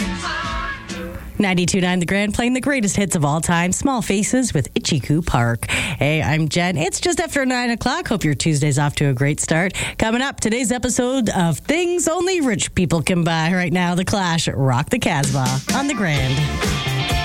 92.9 The Grand, playing the greatest hits of all time, Small Faces with Itchy-Coo Park. Hey, I'm Jen. It's just after 9 o'clock. Hope your Tuesday's off to a great start. Coming up, today's episode of Things Only Rich People Can Buy. Right now, The Clash, Rock the Casbah on The Grand.